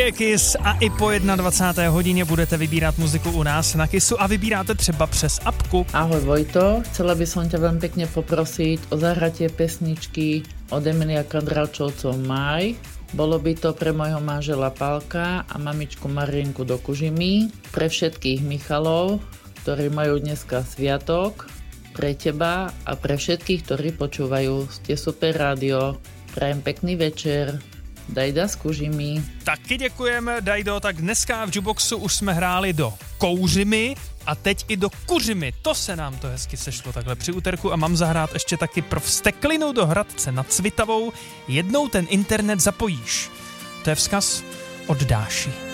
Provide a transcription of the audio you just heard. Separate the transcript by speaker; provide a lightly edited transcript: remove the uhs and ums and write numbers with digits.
Speaker 1: je Kiss a i po 21. hodině budete vybírat muziku u nás na Kissu a vybíráte třeba přes apku.
Speaker 2: Ahoj Vojto, chcela by som ťa veľmi pekne poprosiť o zahratie pesničky od Emilia Kondralčovcov Maj. Bolo by to pre môjho manžela Pálka a mamičku Marienku do Kužimy, pre všetkých Michalov, ktorí majú dneska sviatok, pre teba a pre všetkých, ktorí počúvajú. Ste super rádio. Prajem pekný večer. Dajda z Kužimy.
Speaker 1: Taky děkujeme, Dajdo. Tak dneska v Juboxu už jsme hráli do Kouřimy a teď i do Kuřimy. To se nám to hezky sešlo takhle při úterku a mám zahrát ještě taky pro Vsteklinu do Hradce nad Svitavou. Jednou ten internet zapojíš. To je vzkaz od Dáši.